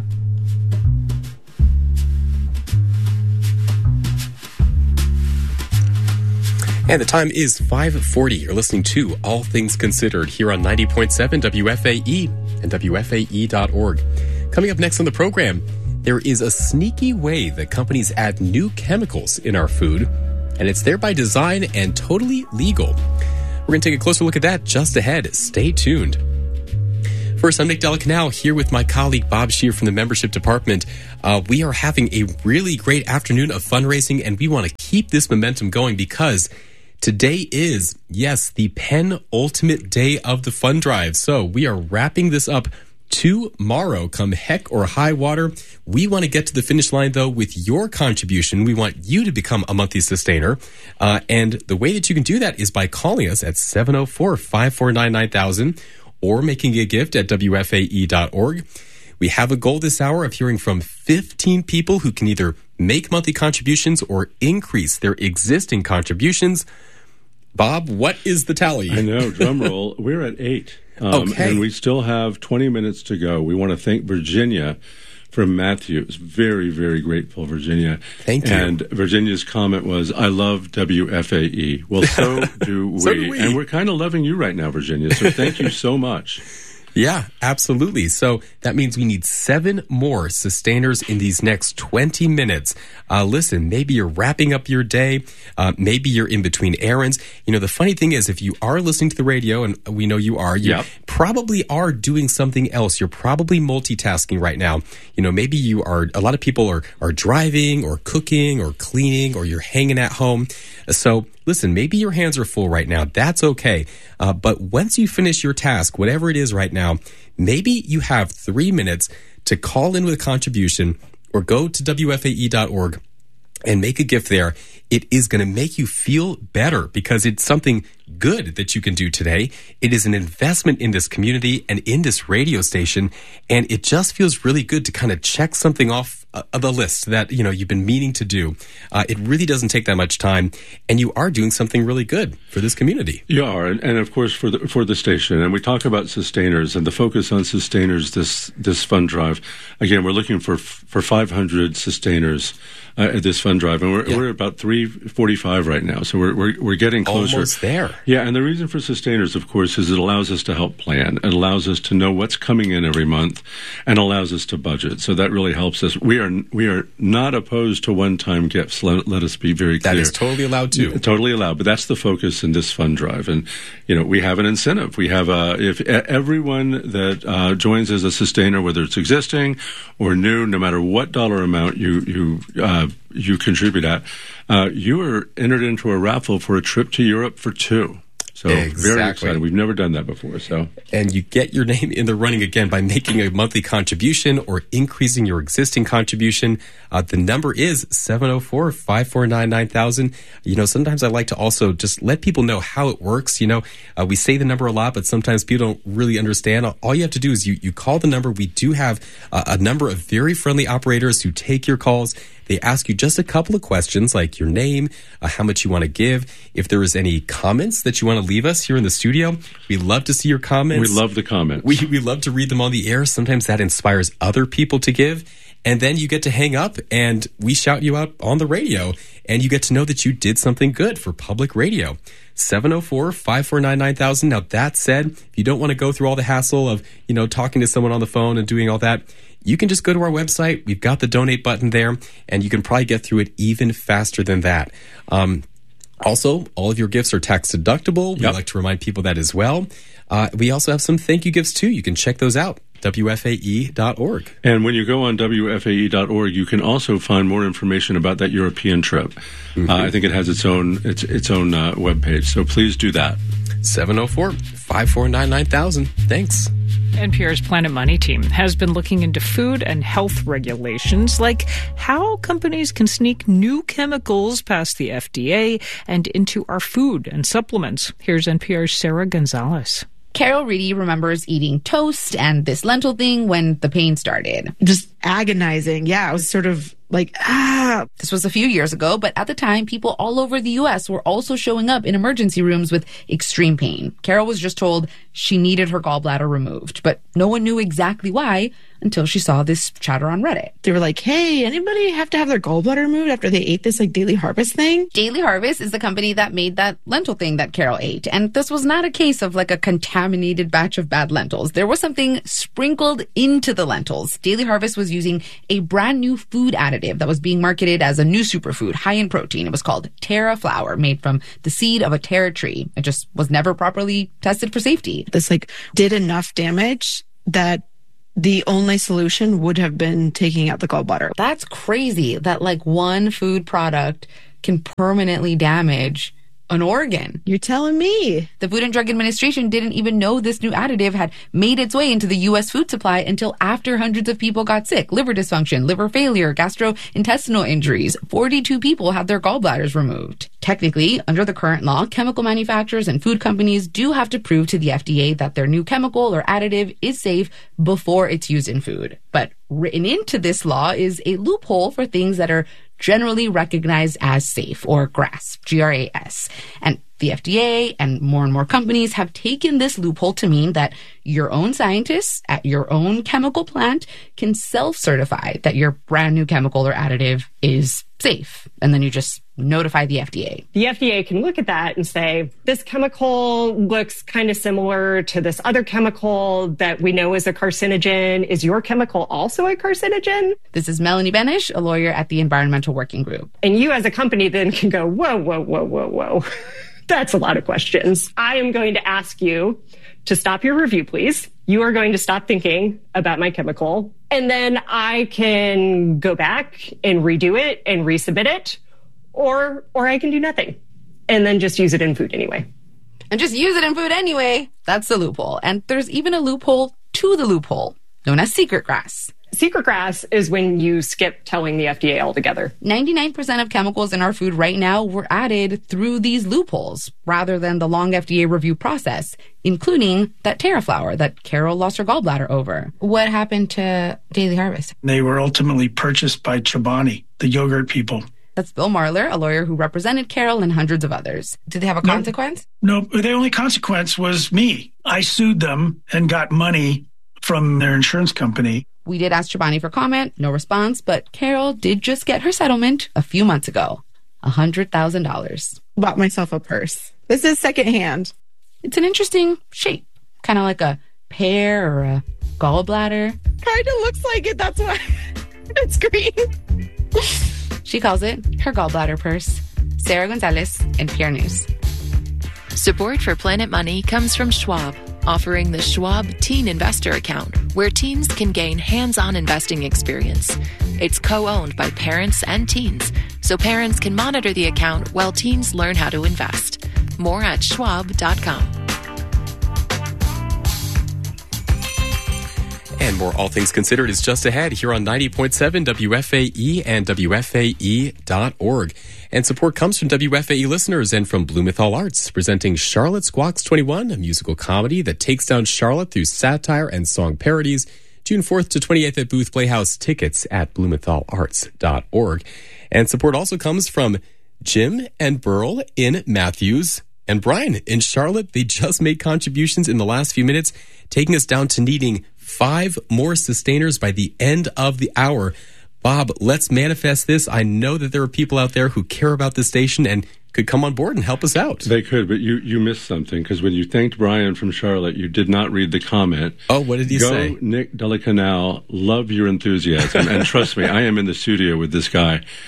And the time is 5:40. You're listening to All Things Considered here on 90.7 WFAE and WFAE.org. Coming up next on the program, there is a sneaky way that companies add new chemicals in our food, and it's there by design and totally legal. We're going to take a closer look at that just ahead. Stay tuned. First, I'm Nick Delacanal here with my colleague Bob Scheer from the membership department. We are having a really great afternoon of fundraising, and we want to keep this momentum going because today is, yes, the penultimate day of the fund drive. So we are wrapping this up tomorrow, come heck or high water. We want to get to the finish line, though, with your contribution. We want you to become a monthly sustainer. And the way that you can do that is by calling us at 704-549-9000 or making a gift at WFAE.org. We have a goal this hour of hearing from 15 people who can either make monthly contributions or increase their existing contributions. Bob, what is the tally? I know, drum roll. We're at 8. Okay. And we still have 20 minutes to go. We want to thank Virginia from Matthews. Very, very grateful, Virginia. Thank you. And Virginia's comment was, I love WFAE. Well, so do we. So do we. And we're kind of loving you right now, Virginia. So thank you so much. Yeah, absolutely. So that means we need 7 more sustainers in these next 20 minutes. Listen, maybe you're wrapping up your day. Maybe you're in between errands. You know, the funny thing is, if you are listening to the radio, and we know you are, you probably are doing something else. You're probably multitasking right now. You know, maybe you are, a lot of people are driving or cooking or cleaning, or you're hanging at home. So listen, maybe your hands are full right now. That's okay. But once you finish your task, whatever it is right now, maybe you have 3 minutes to call in with a contribution or go to WFAE.org and make a gift there. It is going to make you feel better because it's something good that you can do today. It is an investment in this community and in this radio station. And it just feels really good to kind of check something off of the list that, you know, you've been meaning to do. It really doesn't take that much time. And you are doing something really good for this community. You are. And of course, for the station. And we talk about sustainers and the focus on sustainers this fund drive. Again, we're looking for 500 sustainers at this fund drive. And we're about 345 right now. So we're getting closer. Almost there. Yeah, and the reason for sustainers, of course, is it allows us to help plan. It allows us to know what's coming in every month and allows us to budget. So that really helps us. We are not opposed to one-time gifts. Let us be very clear. That is totally allowed too. Totally allowed, but that's the focus in this fund drive. And, you know, we have an incentive. We have if everyone that joins as a sustainer, whether it's existing or new, no matter what dollar amount you contribute at, you are entered into a raffle for a trip to Europe for 2. So very excited. We've never done that before. So, and you get your name in the running again by making a monthly contribution or increasing your existing contribution. The number is 704-549-9000. You know, sometimes I like to also just let people know how it works. You know, we say the number a lot, but sometimes people don't really understand. All you have to do is you call the number. We do have a number of very friendly operators who take your calls. They ask you just a couple of questions like your name, how much you want to give. If there is any comments that you want to leave us here in the studio, we love to see your comments. We love the comments. We love to read them on the air. Sometimes that inspires other people to give. And then you get to hang up and we shout you out on the radio and you get to know that you did something good for public radio. 704-549-9000. Now, that said, if you don't want to go through all the hassle of, you know, talking to someone on the phone and doing all that, you can just go to our website. We've got the donate button there, and you can probably get through it even faster than that. Also, all of your gifts are tax deductible. We like to remind people that as well. We also have some thank you gifts, too. You can check those out. wfae.org. And when you go on wfae.org, you can also find more information about that European trip. I think it has its own webpage, so please do that. 704-549-9000. Thanks. NPR's Planet Money team has been looking into food and health regulations, like how companies can sneak new chemicals past the FDA and into our food and supplements. Here's NPR's Sarah Gonzalez. Carol Reedy remembers eating toast and this lentil thing when the pain started. Just agonizing. Yeah, it was sort of like, This was a few years ago, but at the time, people all over the U.S. were also showing up in emergency rooms with extreme pain. Carol was just told she needed her gallbladder removed, but no one knew exactly why until she saw this chatter on Reddit. They were like, hey, anybody have to have their gallbladder removed after they ate this Daily Harvest thing? Daily Harvest is the company that made that lentil thing that Carol ate. And this was not a case of a contaminated batch of bad lentils. There was something sprinkled into the lentils. Daily Harvest was using a brand new food additive that was being marketed as a new superfood, high in protein. It was called Terra flour, made from the seed of a Terra tree. It just was never properly tested for safety. This did enough damage that the only solution would have been taking out the gallbladder. That's crazy that one food product can permanently damage an organ. You're telling me. The Food and Drug Administration didn't even know this new additive had made its way into the U.S. food supply until after hundreds of people got sick. Liver dysfunction, liver failure, gastrointestinal injuries. 42 people had their gallbladders removed. Technically, under the current law, chemical manufacturers and food companies do have to prove to the FDA that their new chemical or additive is safe before it's used in food. But written into this law is a loophole for things that are generally recognized as safe, or GRAS, G-R-A-S. And the FDA and more companies have taken this loophole to mean that your own scientists at your own chemical plant can self-certify that your brand new chemical or additive is safe. And then you just notify the FDA. The FDA can look at that and say, this chemical looks kind of similar to this other chemical that we know is a carcinogen. Is your chemical also a carcinogen? This is Melanie Benish, a lawyer at the Environmental Working Group. And you as a company then can go, whoa. That's a lot of questions. I am going to ask you to stop your review, please. You are going to stop thinking about my chemical. And then I can go back and redo it and resubmit it. Or I can do nothing and then just use it in food anyway. And just use it in food anyway. That's the loophole. And there's even a loophole to the loophole, known as secret GRAS. Secret GRAS is when you skip telling the FDA altogether. 99% of chemicals in our food right now were added through these loopholes rather than the long FDA review process, including that Terra flour that Carol lost her gallbladder over. What happened to Daily Harvest? They were ultimately purchased by Chobani, the yogurt people. That's Bill Marler, a lawyer who represented Carol and hundreds of others. Did they have a consequence? No, the only consequence was me. I sued them and got money from their insurance company. We did ask Chobani for comment, no response, but Carol did just get her settlement a few months ago. $100,000. Bought myself a purse. This is secondhand. It's an interesting shape. Kind of like a pear or a gallbladder. Kind of looks like it, that's why it's green. She calls it her gallbladder purse. Sarah Gonzalez, NPR News. Support for Planet Money comes from Schwab, offering the Schwab Teen Investor Account, where teens can gain hands-on investing experience. It's co-owned by parents and teens, so parents can monitor the account while teens learn how to invest. More at schwab.com. And more All Things Considered is just ahead here on 90.7 WFAE and WFAE.org. And support comes from WFAE listeners and from Blumenthal Arts, presenting Charlotte Squawks 21, a musical comedy that takes down Charlotte through satire and song parodies. June 4th to 28th at Booth Playhouse. Tickets at BlumenthalArts.org. And support also comes from Jim and Burl in Matthews and Brian in Charlotte. They just made contributions in the last few minutes, taking us down to needing 5 more sustainers by the end of the hour. Bob, let's manifest this. I know that there are people out there who care about this station and could come on board and help us out. They could, but you missed something, because when you thanked Brian from Charlotte, you did not read the comment. Oh, what did he say? Go, Nick Delacanal, love your enthusiasm. And trust me, I am in the studio with this guy.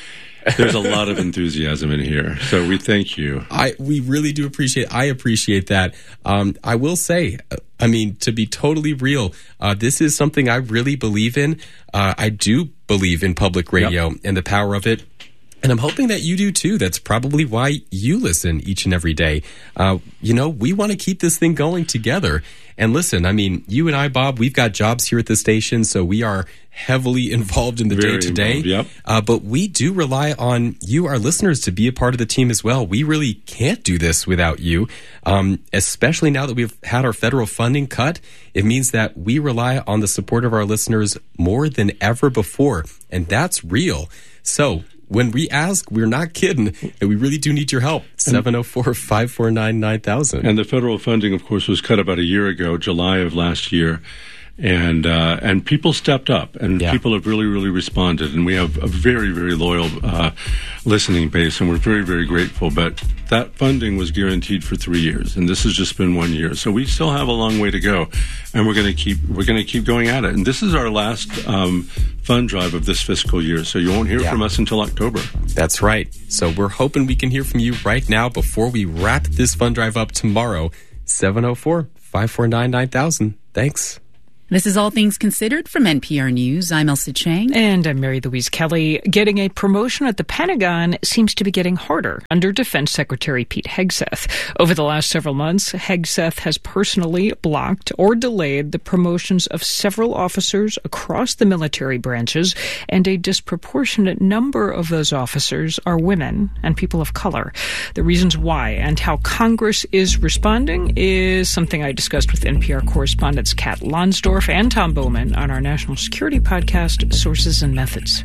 There's a lot of enthusiasm in here, so we thank you. We really do I appreciate that. I will say, I mean, to be totally real, this is something I really believe in. I do believe in public radio and the power of it. And I'm hoping that you do too. That's probably why you listen each and every day. We want to keep this thing going together. And listen, I mean, you and I, Bob, we've got jobs here at the station, so we are heavily involved in the day-to-day. Yep. But we do rely on you, our listeners, to be a part of the team as well. We really can't do this without you, especially now that we've had our federal funding cut. It means that we rely on the support of our listeners more than ever before, and that's real. So when we ask, we're not kidding, and we really do need your help. 704-549-9000. And the federal funding, of course, was cut about a year ago, July of last year. And people stepped up, and people have really, really responded. And we have a very, very loyal listening base, and we're very, very grateful. But that funding was guaranteed for 3 years, and this has just been 1 year. So we still have a long way to go, and we're going to keep going at it. And this is our last fund drive of this fiscal year, so you won't hear from us until October. That's right. So we're hoping we can hear from you right now before we wrap this fund drive up tomorrow. 704-549-9000. Thanks. This is All Things Considered from NPR News. I'm Elsa Chang. And I'm Mary Louise Kelly. Getting a promotion at the Pentagon seems to be getting harder under Defense Secretary Pete Hegseth. Over the last several months, Hegseth has personally blocked or delayed the promotions of several officers across the military branches, and a disproportionate number of those officers are women and people of color. The reasons why and how Congress is responding is something I discussed with NPR correspondents Kat Lonsdorf and Tom Bowman on our national security podcast, Sources and Methods.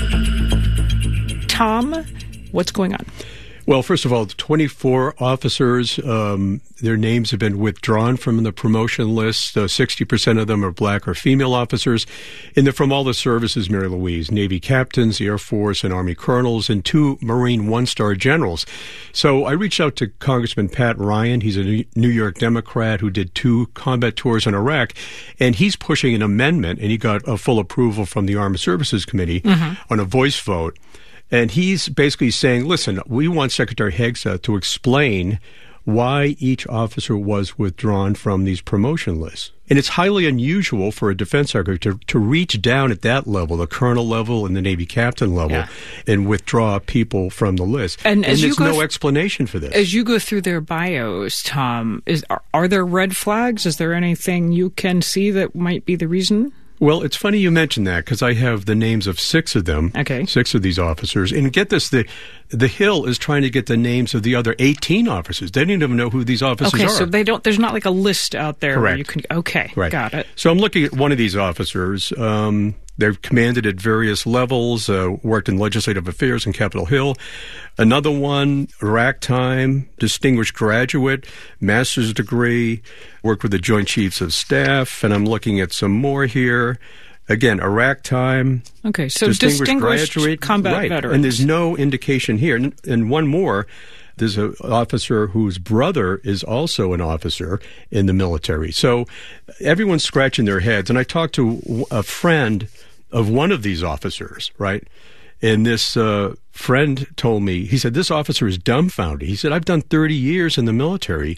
Tom, what's going on? Well, first of all, 24 officers, their names have been withdrawn from the promotion list. 60% of them are black or female officers. And they're from all the services, Mary Louise, Navy captains, the Air Force and Army colonels, and 2 Marine one-star generals. So I reached out to Congressman Pat Ryan. He's a New York Democrat who did 2 combat tours in Iraq. And he's pushing an amendment, and he got a full approval from the Armed Services Committee on a voice vote. And he's basically saying, listen, we want Secretary Hegseth to explain why each officer was withdrawn from these promotion lists. And it's highly unusual for a defense secretary to reach down at that level, the colonel level and the Navy captain level, and withdraw people from the list. And there's no explanation for this. As you go through their bios, Tom, are there red flags? Is there anything you can see that might be the reason? Well, it's funny you mention that because I have the names of 6 of them, 6 of these officers. And get this, the Hill is trying to get the names of the other 18 officers. They don't even know who these officers are. Okay, so there's not like a list out there where you can, got it. So I'm looking at one of these officers. They've commanded at various levels, worked in legislative affairs in Capitol Hill. Another one, Iraq time, distinguished graduate, master's degree, worked with the Joint Chiefs of Staff, and I'm looking at some more here. Again, Iraq time. Okay, so distinguished graduate, combat veterans. And there's no indication here. And one more. There's an officer whose brother is also an officer in the military. So everyone's scratching their heads. And I talked to a friend of one of these officers, right? And this friend told me, he said, this officer is dumbfounded. He said, I've done 30 years in the military,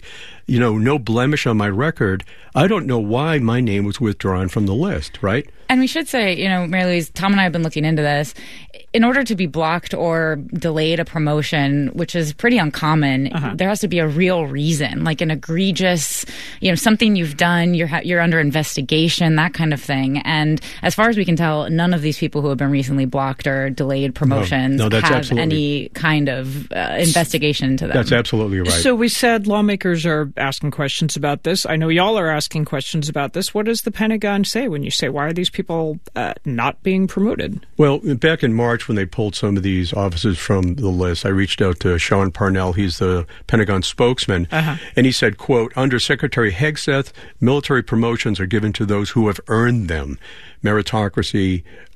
no blemish on my record. I don't know why my name was withdrawn from the list, right? And we should say, Mary Louise, Tom and I have been looking into this. In order to be blocked or delayed a promotion, which is pretty uncommon, there has to be a real reason, like an egregious, something you've done, you're under investigation, that kind of thing. And as far as we can tell, none of these people who have been recently blocked or delayed promotions have any kind of investigation into them. That's absolutely right. So we said lawmakers are asking questions about this. I know y'all are asking questions about this. What does the Pentagon say when you say, why are these people not being promoted? Well, back in March, when they pulled some of these officers from the list, I reached out to Sean Parnell. He's the Pentagon spokesman. And he said, quote, under Secretary Hegseth, military promotions are given to those who have earned them. Meritocracy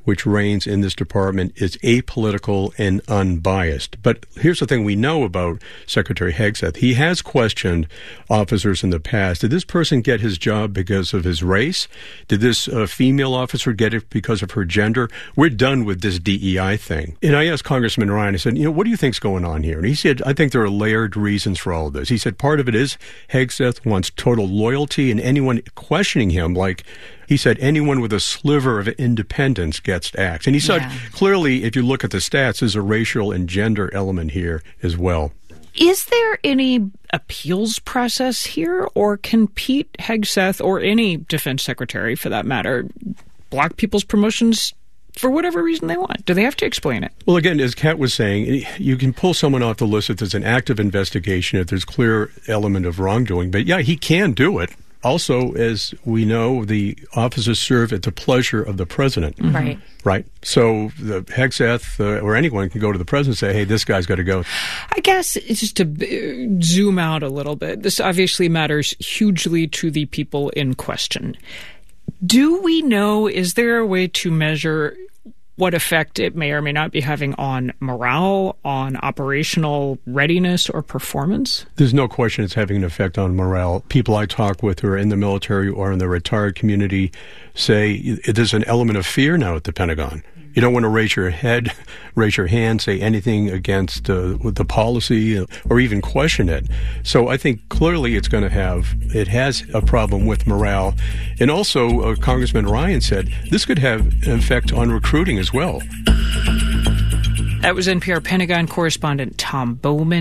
which reigns in this department is apolitical and unbiased. But here's the thing we know about Secretary Hegseth. He has questioned officers in the past. Did this person get his job because of his race? Did this female officer get it because of her gender? We're done with this DEI thing. And I asked Congressman Ryan, I said, what do you think's going on here? And he said, I think there are layered reasons for all of this. He said part of it is Hegseth wants total loyalty, and anyone questioning him, like he said, anyone with a sliver of independence gets axed. And he said, clearly, if you look at the stats, there's a racial and gender element here as well. Is there any appeals process here, or can Pete Hegseth, or any defense secretary for that matter, block people's promotions for whatever reason they want? Do they have to explain it? Well, again, as Kat was saying, you can pull someone off the list if there's an active investigation, if there's clear element of wrongdoing. But yeah, he can do it. Also, as we know, the officers serve at the pleasure of the president. Right. Right. So the Hegseth or anyone can go to the president and say, hey, this guy's got to go. I guess it's just to zoom out a little bit. This obviously matters hugely to the people in question. Do we know, is there a way to measure what effect it may or may not be having on morale, on operational readiness or performance? There's no question it's having an effect on morale. People I talk with who are in the military or in the retired community say there's an element of fear now at the Pentagon. You don't want to raise your head, raise your hand, say anything against the policy or even question it. So I think clearly it has a problem with morale. And also, Congressman Ryan said this could have an effect on recruiting as well. That was NPR Pentagon correspondent Tom Bowman.